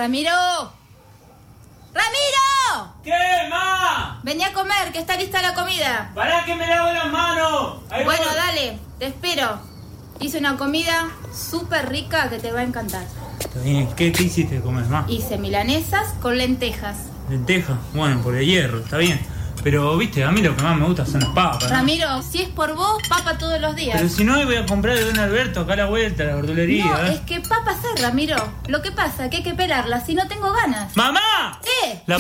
¡Ramiro! ¡Ramiro! ¿Qué, ma? Vení a comer, que está lista la comida. ¡Pará que me lavo las manos! Ahí Bueno, voy. dale, te espero. Hice una comida súper rica que te va a encantar. Está bien. ¿Qué hiciste de comer, ma? Hice milanesas con lentejas. Lentejas. Bueno, por el hierro, está bien. Pero, viste, a mí lo que más me gusta son las papas, ¿no? Ramiro, si es por vos, papa todos los días. Pero si no, voy a comprar de Don Alberto acá a la vuelta, a la verdulería. No, es que papas hay, Ramiro. Lo que pasa es que hay que pelarlas si no tengo ganas. ¡Mamá! ¿Qué? La